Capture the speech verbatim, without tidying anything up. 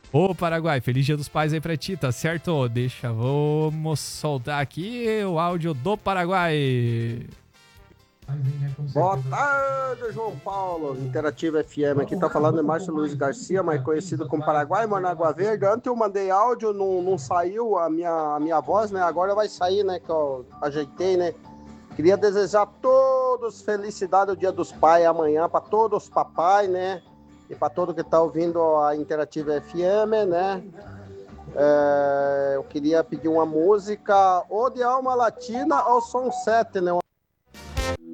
Ô, Paraguai, feliz Dia dos Pais aí pra ti, tá certo? Deixa, vamos soltar aqui o áudio do Paraguai. Boa tarde, João Paulo. Interativa F M aqui, tá falando é Márcio Luiz Garcia, mais conhecido como Paraguai, Manágua Verde. Antes eu mandei áudio, não, não saiu a minha, a minha voz, né? Agora vai sair, né? Que eu ajeitei, né? Queria desejar a todos felicidade o Dia dos Pais amanhã, para todos os papais, né? E para todo que tá ouvindo a Interativa F M, né? É, eu queria pedir uma música ou de alma latina ou som sete, né?